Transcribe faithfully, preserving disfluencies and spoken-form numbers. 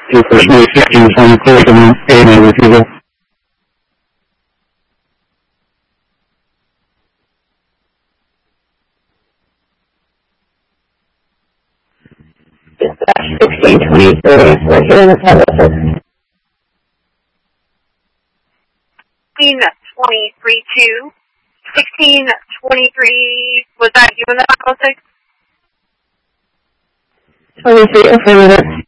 two first base, sixteen twenty, clear to me, eight and refusal. sixteen twenty, we're here in the telephone. sixteen twenty-three two. sixteen twenty-three, was that you in the five oh six? twenty-three, affirmative.